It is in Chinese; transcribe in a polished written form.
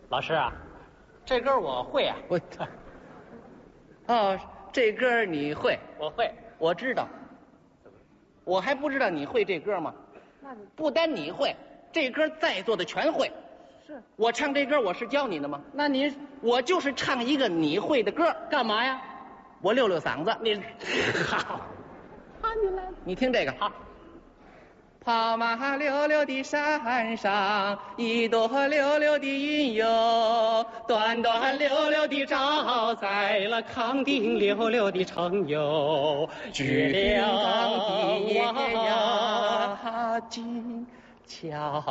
老师啊，这歌我会啊。 哦，这歌你会？ 我会。 我知道。我还不知道你会这歌吗？ 那你不单你会，这歌在座的全会。 是我唱这歌，我是教你的吗？ 那你我就是唱一个你会的歌， 干嘛呀？ 我溜溜嗓子。 你好，啊，你来， 你听这个。 好。 跑马溜溜的山上，一朵溜溜的云哟，端端溜溜的照在了康定溜溜的城哟，巨梁的呀，金桥。